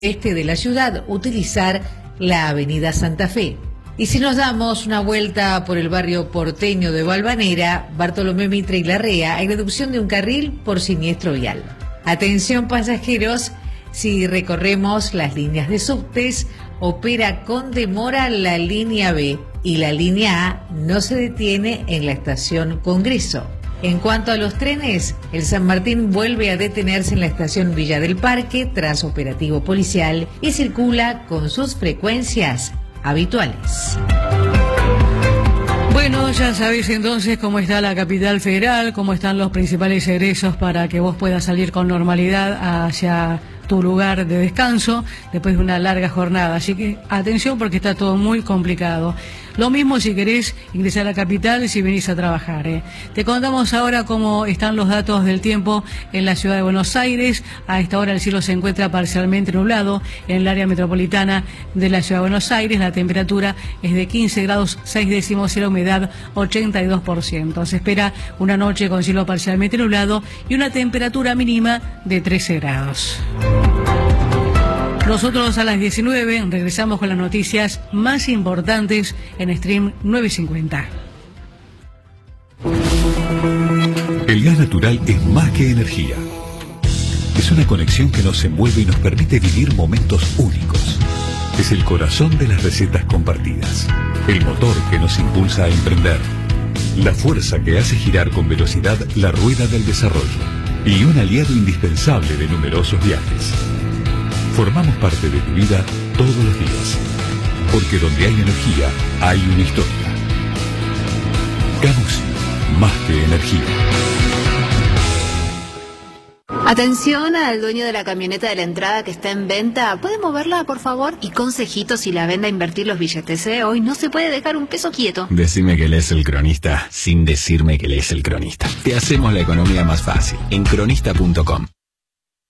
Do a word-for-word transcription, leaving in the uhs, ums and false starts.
este de la ciudad utilizar la avenida Santa Fe. Y si nos damos una vuelta por el barrio porteño de Valvanera, Bartolomé Mitre y Larrea, hay reducción de un carril por siniestro vial. Atención pasajeros, si recorremos las líneas de subtes, opera con demora la línea B y la línea A no se detiene en la estación Congreso. En cuanto a los trenes, el San Martín vuelve a detenerse en la estación Villa del Parque tras operativo policial y circula con sus frecuencias habituales. Bueno, ya sabéis entonces cómo está la capital federal, cómo están los principales egresos para que vos puedas salir con normalidad hacia tu lugar de descanso después de una larga jornada. Así que atención porque está todo muy complicado. Lo mismo si querés ingresar a la capital, si venís a trabajar. ¿eh? Te contamos ahora cómo están los datos del tiempo en la ciudad de Buenos Aires. A esta hora el cielo se encuentra parcialmente nublado en el área metropolitana de la ciudad de Buenos Aires. La temperatura es de quince grados seis décimos y la humedad ochenta y dos por ciento. Se espera una noche con cielo parcialmente nublado y una temperatura mínima de trece grados. Nosotros a las diecinueve regresamos con las noticias más importantes en Stream novecientos cincuenta. El gas natural es más que energía. Es una conexión que nos envuelve y nos permite vivir momentos únicos. Es el corazón de las recetas compartidas. El motor que nos impulsa a emprender. La fuerza que hace girar con velocidad la rueda del desarrollo. Y un aliado indispensable de numerosos viajes. Formamos parte de tu vida todos los días, porque donde hay energía, hay una historia. Camusi, más que energía. Atención al dueño de la camioneta de la entrada que está en venta. ¿Puede moverla, por favor? Y consejito si la vende a invertir los billetes, ¿eh? Hoy no se puede dejar un peso quieto. Decime que lees El Cronista sin decirme que lees El Cronista. Te hacemos la economía más fácil en cronista punto com.